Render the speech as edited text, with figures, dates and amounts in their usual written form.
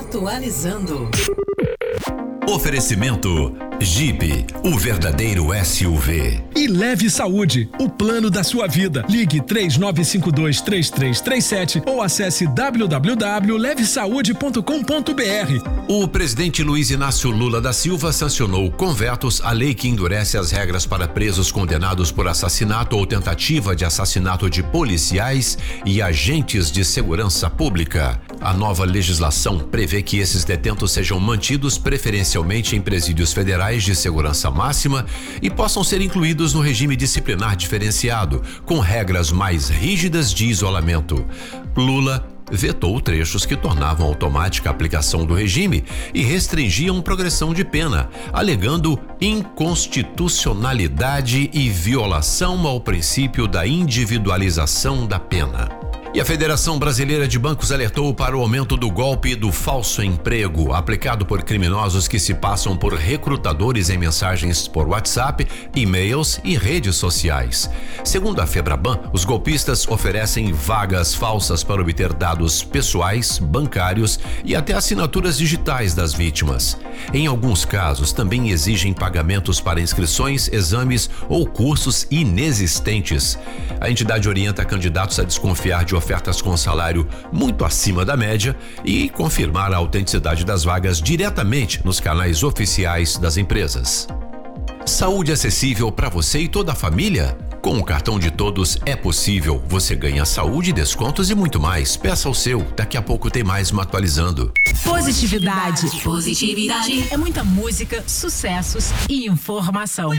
Atualizando. Oferecimento Jeep, o verdadeiro SUV. E Leve Saúde, o plano da sua vida. Ligue 3952-3337 ou acesse www.levesaude.com.br. O presidente Luiz Inácio Lula da Silva sancionou com vetos a lei que endurece as regras para presos condenados por assassinato ou tentativa de assassinato de policiais e agentes de segurança pública. A nova legislação prevê que esses detentos sejam mantidos preferencialmente em presídios federais de segurança máxima e possam ser incluídos no regime disciplinar diferenciado, com regras mais rígidas de isolamento. Lula vetou trechos que tornavam automática a aplicação do regime e restringiam progressão de pena, alegando inconstitucionalidade e violação ao princípio da individualização da pena. E a Federação Brasileira de Bancos alertou para o aumento do golpe do falso emprego, aplicado por criminosos que se passam por recrutadores em mensagens por WhatsApp, e-mails e redes sociais. Segundo a Febraban, os golpistas oferecem vagas falsas para obter dados pessoais, bancários e até assinaturas digitais das vítimas. Em alguns casos, também exigem pagamentos para inscrições, exames ou cursos inexistentes. A entidade orienta candidatos a desconfiar de ofertas com salário muito acima da média e confirmar a autenticidade das vagas diretamente nos canais oficiais das empresas. Saúde acessível para você e toda a família? Com o cartão de todos é possível. Você ganha saúde, descontos e muito mais. Peça o seu. Daqui a pouco tem mais uma atualizando. Positividade. É muita música, sucessos e informação.